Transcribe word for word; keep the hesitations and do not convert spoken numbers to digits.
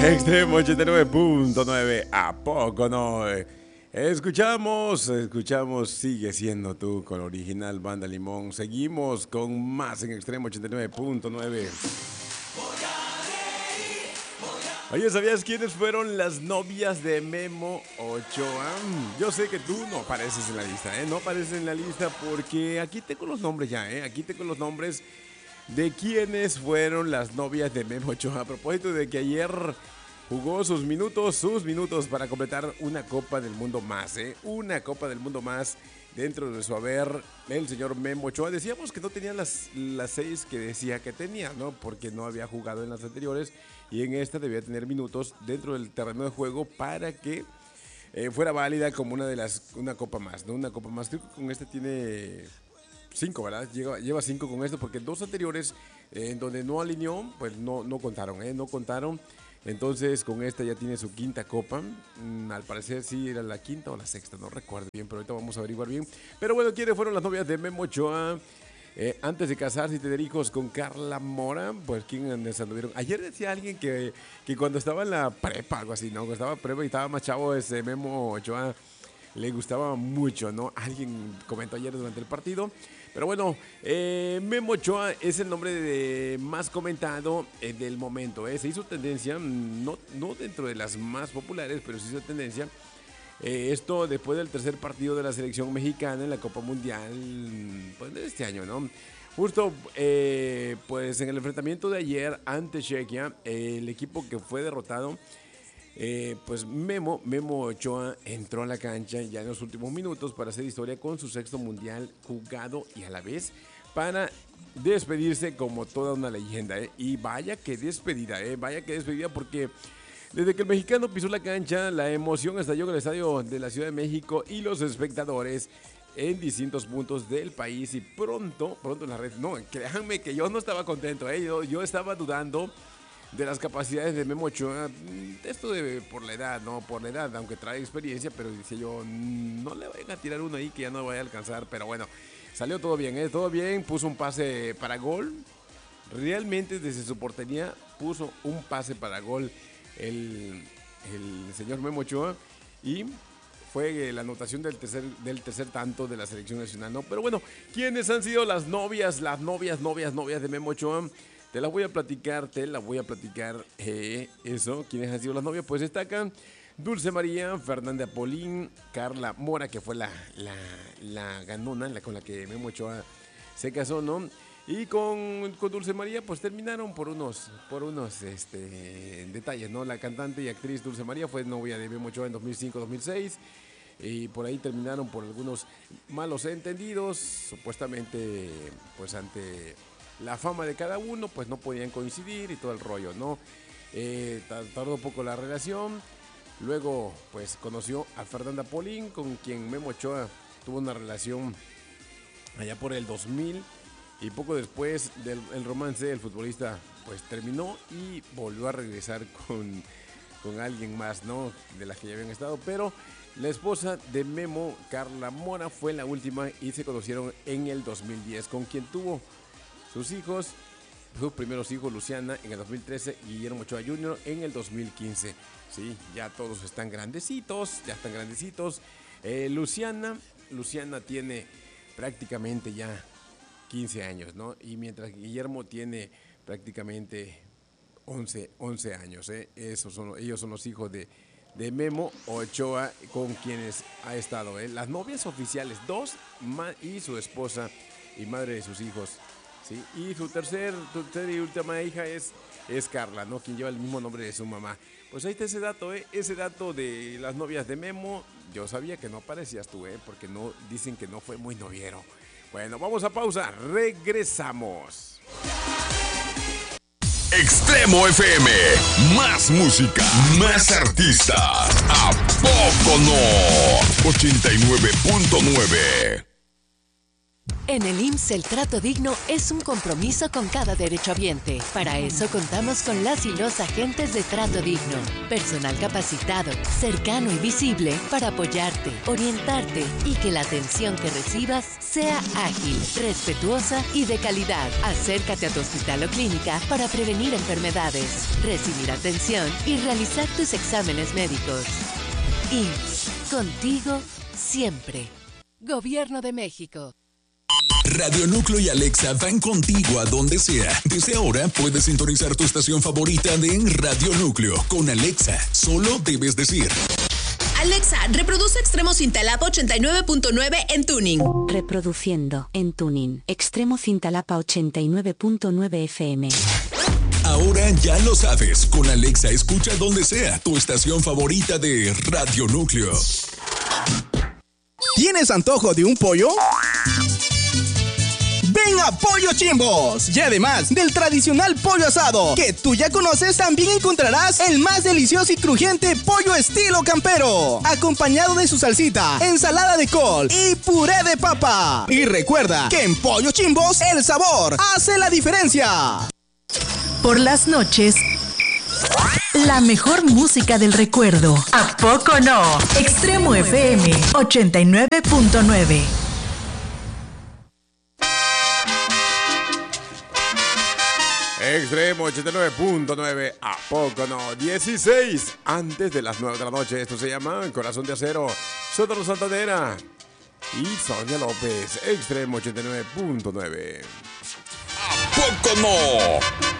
Extremo ochenta y nueve punto nueve, ¿a poco no? Escuchamos, escuchamos, sigue siendo tú con original Banda Limón. Seguimos con más en Extremo ochenta y nueve punto nueve. Oye, ¿sabías quiénes fueron las novias de Memo Ochoa? Yo sé que tú no apareces en la lista, ¿eh? No apareces en la lista porque aquí tengo los nombres ya, ¿eh? Aquí tengo los nombres de quiénes fueron las novias de Memo Ochoa. A propósito de que ayer jugó sus minutos, sus minutos para completar una Copa del Mundo más, ¿eh? Una Copa del Mundo más dentro de su haber, el señor Memo Ochoa. Decíamos que no tenía las, las seis que decía que tenía, ¿no? Porque no había jugado en las anteriores y en esta debía tener minutos dentro del terreno de juego para que eh, fuera válida como una de las, una Copa más, ¿no? Una Copa más. Creo que con esta tiene cinco, ¿verdad? Lleva, lleva cinco con esto porque dos anteriores eh, en donde no alineó, pues no, no contaron, ¿eh? No contaron. Entonces con esta ya tiene su quinta copa. Mm, al parecer sí era la quinta o la sexta, no recuerdo bien, pero ahorita vamos a averiguar bien. Pero bueno, ¿quiénes fueron las novias de Memo Ochoa? Eh, antes de casarse y tener hijos con Carla Mora, pues ¿quiénes anduvieron? Ayer decía alguien que, que cuando estaba en la prepa, algo así, ¿no? Cuando estaba en prepa y estaba más chavo, ese Memo Ochoa le gustaba mucho, ¿no? Alguien comentó ayer durante el partido. Pero bueno, eh, Memo Ochoa es el nombre de, más comentado eh, del momento. ¿eh? Se hizo tendencia, no, no dentro de las más populares, pero se hizo tendencia. Eh, esto después del tercer partido de la selección mexicana en la Copa Mundial, pues de este año, ¿no? Justo, eh, pues en el enfrentamiento de ayer ante Chequia, eh, el equipo que fue derrotado, Eh, pues Memo, Memo Ochoa entró a la cancha ya en los últimos minutos para hacer historia con su sexto mundial jugado y a la vez para despedirse como toda una leyenda. ¿eh? Y vaya que despedida, ¿eh? vaya que despedida porque desde que el mexicano pisó la cancha, la emoción estalló en el estadio de la Ciudad de México y los espectadores en distintos puntos del país y pronto, pronto en la red, no, créanme que yo no estaba contento, ¿eh? yo, yo estaba dudando de las capacidades de Memo Ochoa. Esto de por la edad, no, por la edad, aunque trae experiencia, pero dice yo, no le vayan a tirar uno ahí que ya no vaya a alcanzar, pero bueno, salió todo bien, ¿eh? todo bien, puso un pase para gol, realmente desde su portería puso un pase para gol el, el señor Memo Ochoa y fue la anotación del tercer, del tercer tanto de la selección nacional, ¿no? Pero bueno, ¿quiénes han sido las novias, las novias, novias, novias de Memo Ochoa? Te la voy a platicar, te la voy a platicar, eh, eso, ¿quiénes han sido las novias? Pues destacan Dulce María, Fernanda Polín, Carla Mora, que fue la, la, la ganona la, con la que Memo Ochoa se casó, ¿no? Y con, con Dulce María, pues terminaron por unos, por unos este, detalles, ¿no? La cantante y actriz Dulce María fue novia de Memo Ochoa en dos mil cinco dos mil seis. Y por ahí terminaron por algunos malos entendidos, supuestamente, pues ante la fama de cada uno, pues no podían coincidir y todo el rollo, ¿no? Eh, tardó un poco la relación. Luego, pues conoció a Fernanda Polín, con quien Memo Ochoa tuvo una relación allá por el dos mil. Y poco después del el romance, el futbolista pues terminó y volvió a regresar con, con alguien más, ¿no? De las que ya habían estado. Pero la esposa de Memo, Carla Mora, fue la última y se conocieron en el dos mil diez, con quien tuvo sus hijos, sus primeros hijos, Luciana en el dos mil trece y Guillermo Ochoa junior en el dos mil quince. Sí, ya todos están grandecitos, ya están grandecitos. Eh, Luciana, Luciana tiene prácticamente ya quince años, ¿no? Y mientras Guillermo tiene prácticamente once, once años, ¿eh? Esos son, ellos son los hijos de, de Memo Ochoa con quienes ha estado, ¿eh? Las novias oficiales, dos, y su esposa y madre de sus hijos. ¿sí? Y su tercer, tercer y última hija es, es Carla, ¿no? Quien lleva el mismo nombre de su mamá. Pues ahí está ese dato, ¿eh? Ese dato de las novias de Memo. Yo sabía que no aparecías tú, ¿eh? Porque no, dicen que no fue muy noviero. Bueno, vamos a pausa. Regresamos. Extremo F M. Más música, más artistas. ¿A poco no? ochenta y nueve punto nueve. En el I M S S el trato digno es un compromiso con cada derechohabiente. Para eso contamos con las y los agentes de trato digno. Personal capacitado, cercano y visible para apoyarte, orientarte y que la atención que recibas sea ágil, respetuosa y de calidad. Acércate a tu hospital o clínica para prevenir enfermedades, recibir atención y realizar tus exámenes médicos. I M S S, contigo siempre. Gobierno de México. Radio Núcleo y Alexa van contigo a donde sea. Desde ahora puedes sintonizar tu estación favorita de Radio Núcleo. Con Alexa, solo debes decir: Alexa, reproduce Extremo Cintalapa ochenta y nueve punto nueve en Tuning. Reproduciendo en Tuning. Extremo Cintalapa ochenta y nueve punto nueve F M. Ahora ya lo sabes. Con Alexa escucha donde sea tu estación favorita de Radio Núcleo. ¿Tienes antojo de un pollo? ¡Ven a Pollo Chimbos! Y además del tradicional pollo asado que tú ya conoces, también encontrarás el más delicioso y crujiente pollo estilo campero, acompañado de su salsita, ensalada de col y puré de papa. Y recuerda que en Pollo Chimbos el sabor hace la diferencia. Por las noches, la mejor música del recuerdo. ¿A poco no? Extremo F M ochenta y nueve punto nueve. Extremo ochenta y nueve punto nueve, ¿a poco no? dieciséis antes de las nueve de la noche. Esto se llama Corazón de Acero. Sótano Santanera y Sonia López. Extremo ochenta y nueve punto nueve. ¿A poco no?